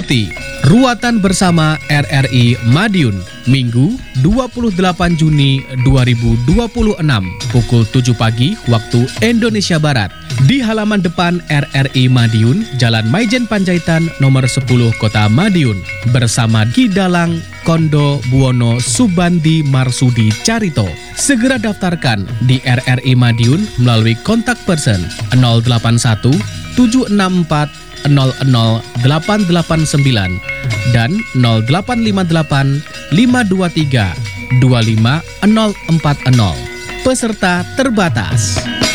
Ikuti Ruatan Bersama RRI Madiun, Minggu 28 Juni 2026, pukul 7 pagi waktu Indonesia Barat, di halaman depan RRI Madiun, Jalan Maijen Panjaitan nomor 10 Kota Madiun, bersama Ki Dalang Kondo Buwono Subandi Marsudi Carito. Segera daftarkan di RRI Madiun melalui kontak person 081 764 00889 dan 0858 523 25040. Peserta terbatas.